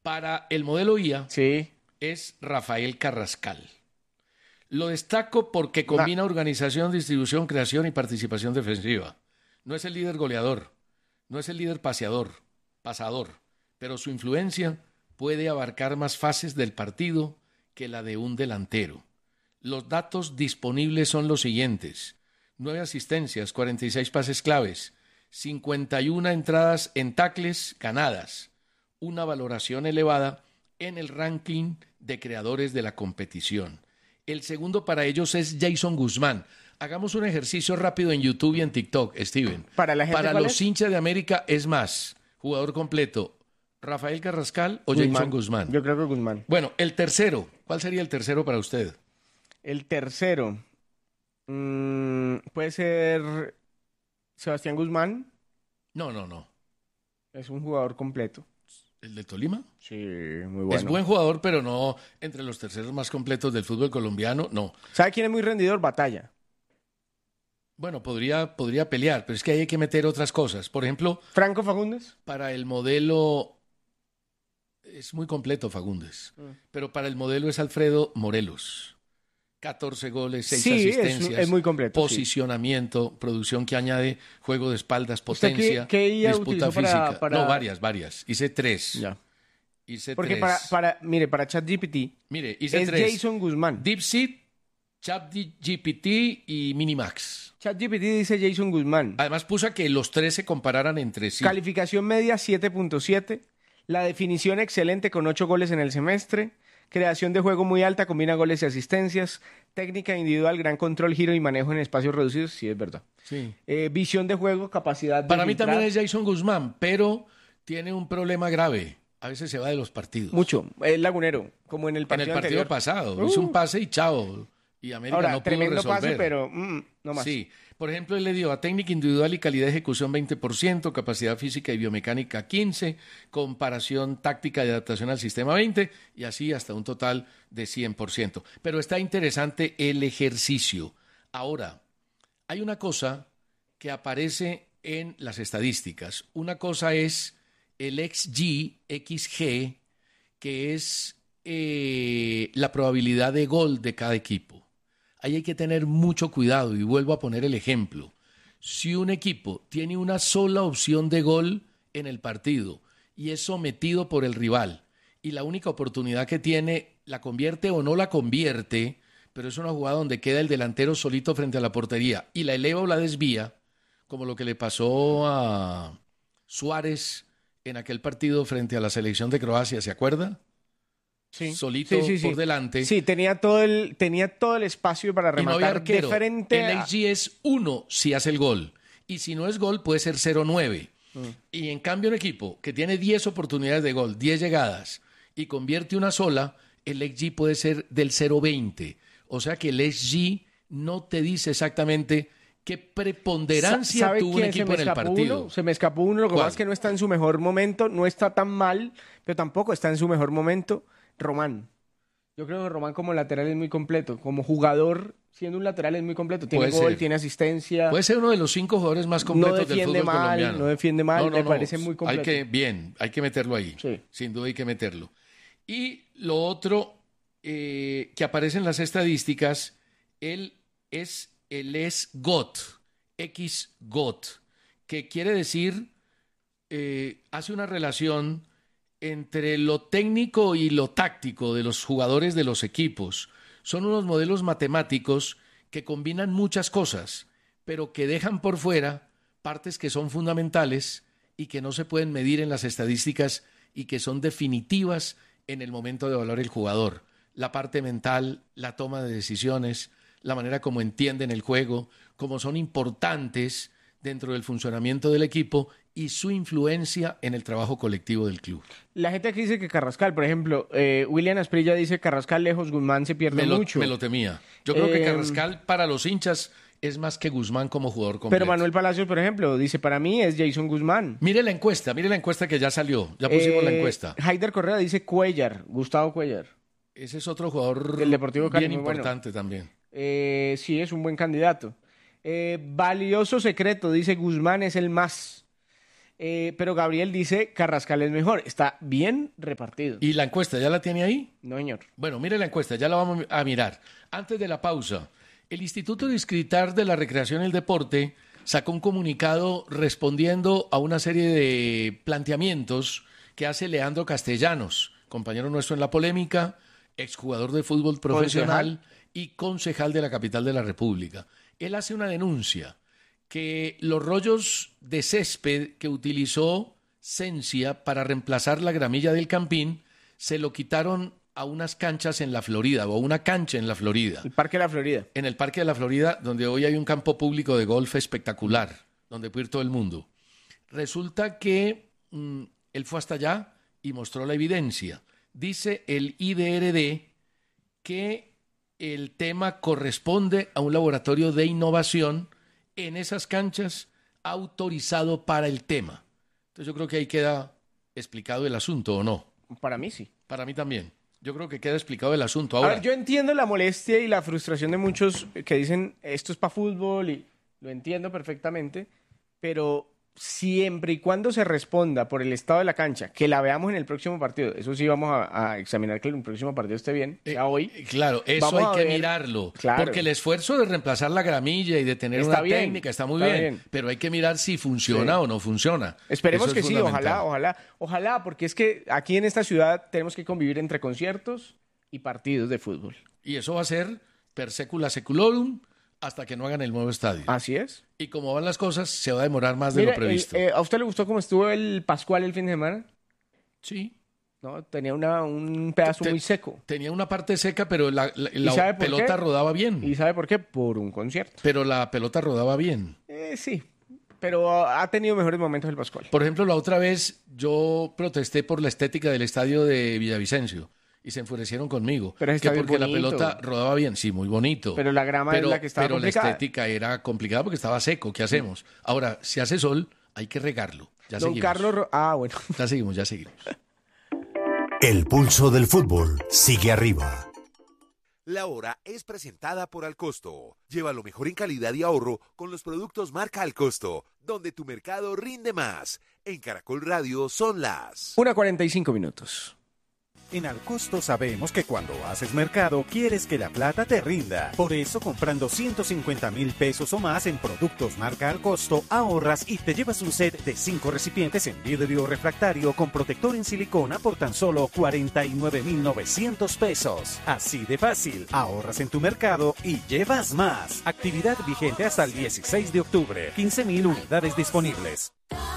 Para el modelo IA Sí. es Rafael Carrascal. Lo destaco porque combina organización, distribución, creación y participación defensiva. No es el líder goleador, no es el líder pasador, pero su influencia puede abarcar más fases del partido que la de un delantero. Los datos disponibles son los siguientes: 9 asistencias, 46 pases claves, 51 entradas en tacles ganadas, una valoración elevada en el ranking de creadores de la competición. El segundo para ellos es Jason Guzmán. Hagamos un ejercicio rápido en YouTube y en TikTok, Steven. ¿Para la gente cuál los es? hinchas de América es más, jugador completo, ¿Rafael Carrascal o Jason Guzmán? Yo creo que Guzmán. Bueno, el tercero, ¿cuál sería el tercero para usted? El tercero. Puede ser Sebastián Guzmán. No. Es un jugador completo. ¿El de Tolima? Sí, muy bueno. Es buen jugador, pero no entre los terceros más completos del fútbol colombiano, no. ¿Sabe quién es muy rendidor? Batalla. Bueno, podría pelear, pero es que ahí hay que meter otras cosas. Por ejemplo, Franco Fagundes. para el modelo es muy completo Fagundes, pero para el modelo es Alfredo Morelos. 14 goles, 6 Sí, asistencias, es muy completo. posicionamiento, producción que añade juego de espaldas, ¿Usted potencia, qué IA disputa utilizó física. para- No, varias. Hice 3. Ya. Hice Porque 3. para ChatGPT Mire, hice es 3. Jason Guzmán. DeepSeek, ChatGPT y Minimax. ChatGPT dice Jason Guzmán. Además puso que los 3 se compararan entre sí. Calificación media 7.7. La definición excelente con 8 goles en el semestre. Creación de juego muy alta, combina goles y asistencias. Técnica individual, gran control, giro y manejo en espacios reducidos. Sí, es verdad. Sí. Visión de juego, capacidad de Para mí filtrar. también es Jason Guzmán, pero tiene un problema grave. A veces se va de los partidos. Mucho. Es lagunero, como en el En partido el partido anterior. pasado. Hizo un pase y chao. Y América Ahora, no pudo tremendo resolver. pase, pero no más. Sí. Por ejemplo, él le dio a técnica individual y calidad de ejecución 20%, capacidad física y biomecánica 15%, comparación táctica y adaptación al sistema 20%, y así hasta un total de 100%. Pero está interesante el ejercicio. Ahora, hay una cosa que aparece en las estadísticas. Una cosa es el XG, que es la probabilidad de gol de cada equipo. Ahí hay que tener mucho cuidado y vuelvo a poner el ejemplo. Si un equipo tiene una sola opción de gol en el partido y es sometido por el rival y la única oportunidad que tiene la convierte o no la convierte, pero es una jugada donde queda el delantero solito frente a la portería y la eleva o la desvía, como lo que le pasó a Suárez en aquel partido frente a la selección de Croacia, ¿se acuerda? Sí. Solito Sí. por delante. Sí, tenía todo el espacio para Y no había rematar arquero. de frente El XG es 1 si hace el gol. Y si no es gol, puede ser 0-9. Y en cambio, un equipo que tiene 10 oportunidades de gol, 10 llegadas, y convierte una sola, el XG puede ser del 0-20. O sea que el XG no te dice exactamente qué preponderancia ¿Sabe tuvo un quién equipo en el partido. Se me escapó uno, lo que ¿Cuál? pasa es que no está en su mejor momento, no está tan mal, pero tampoco está en su mejor momento. Román. Yo creo que Román como lateral es muy completo. Como jugador, siendo un lateral es muy completo. Tiene Puede gol, ser. tiene asistencia. Puede ser uno de los 5 jugadores más No completos del defiende fútbol mal, colombiano. no defiende mal, me parece muy completo. Hay que meterlo ahí. Sí. Sin duda hay que meterlo. Y lo otro que aparece en las estadísticas, él es GOT, X-GOT, que quiere decir, hace una relación entre lo técnico y lo táctico de los jugadores de los equipos. Son unos modelos matemáticos que combinan muchas cosas, pero que dejan por fuera partes que son fundamentales y que no se pueden medir en las estadísticas y que son definitivas en el momento de evaluar el jugador. La parte mental, la toma de decisiones, la manera como entienden el juego, cómo son importantes dentro del funcionamiento del equipo y su influencia en el trabajo colectivo del club. La gente aquí dice que Carrascal, por ejemplo, William Asprilla dice Carrascal lejos, Guzmán se pierde mucho. Me lo temía. Yo creo que Carrascal para los hinchas es más que Guzmán como jugador completo. Pero Manuel Palacios, por ejemplo, dice, para mí es Jason Guzmán. Mire la encuesta que ya salió. Ya pusimos la encuesta. Haider Correa dice Cuellar, Gustavo Cuellar. Ese es otro jugador Del Deportivo Cali, bien muy bueno. importante también. Sí, es un buen candidato. Valioso secreto, dice Guzmán es el más. Pero Gabriel dice Carrascal es mejor. Está bien repartido. ¿Y la encuesta ya la tiene ahí? No, señor. Bueno, mire la encuesta, ya la vamos a mirar. Antes de la pausa, el Instituto Distrital de la Recreación y el Deporte sacó un comunicado respondiendo a una serie de planteamientos que hace Leandro Castellanos, compañero nuestro en la polémica, exjugador de fútbol profesional y concejal de la capital de la República. Él hace una denuncia que los rollos de césped que utilizó Sensia para reemplazar la gramilla del Campín se lo quitaron a unas canchas en la Florida, o a una cancha en la Florida. El Parque de la Florida. En el Parque de la Florida, donde hoy hay un campo público de golf espectacular, donde puede ir todo el mundo. Resulta que él fue hasta allá y mostró la evidencia. Dice el IDRD que el tema corresponde a un laboratorio de innovación en esas canchas autorizado para el tema. Entonces yo creo que ahí queda explicado el asunto, ¿o no? Para mí sí. Para mí también. Yo creo que queda explicado el asunto. Ahora, A ver, yo entiendo la molestia y la frustración de muchos que dicen esto es para fútbol y lo entiendo perfectamente, pero siempre y cuando se responda por el estado de la cancha, que la veamos en el próximo partido, eso sí vamos a examinar que el próximo partido esté bien, sea hoy. Claro, eso Vamos hay a que ver. mirarlo, Claro. porque el esfuerzo de reemplazar la gramilla y de tener Está una bien, técnica está muy está bien, bien. pero hay que mirar si funciona Sí. o no funciona. Esperemos Eso que es sí, fundamental. ojalá, porque es que aquí en esta ciudad tenemos que convivir entre conciertos y partidos de fútbol. Y eso va a ser per secula seculorum hasta que no hagan el nuevo estadio. Así es. Y como van las cosas, se va a demorar más de Mire, lo previsto. ¿a usted le gustó cómo estuvo el Pascual el fin de semana? Sí. No, tenía un pedazo muy seco. Tenía una parte seca, pero la sabe por pelota qué? rodaba bien. ¿Y sabe por qué? Por un concierto. Pero la pelota rodaba bien. Sí, pero ha tenido mejores momentos el Pascual. Por ejemplo, la otra vez yo protesté por la estética del estadio de Villavicencio y se enfurecieron conmigo. Pero ese que estadio es porque la bonito. pelota rodaba bien, sí, muy bonito. Pero la grama es la que estaba Pero la complicada. estética era complicada porque estaba seco. ¿Qué hacemos? Ahora, si hace sol, hay que regarlo. Ya Don seguimos. Carlos... bueno. Ya seguimos. El pulso del fútbol sigue arriba. La hora es presentada por Alcosto. Lleva lo mejor en calidad y ahorro con los productos marca Alcosto, donde tu mercado rinde más. En Caracol Radio son las 1:45. En Alcosto sabemos que cuando haces mercado quieres que la plata te rinda. Por eso, comprando 150,000 pesos o más en productos marca Alcosto, ahorras y te llevas un set de 5 recipientes en vidrio refractario con protector en silicona por tan solo 49,900 pesos. Así de fácil, ahorras en tu mercado y llevas más. Actividad vigente hasta el 16 de octubre. 15,000 unidades disponibles.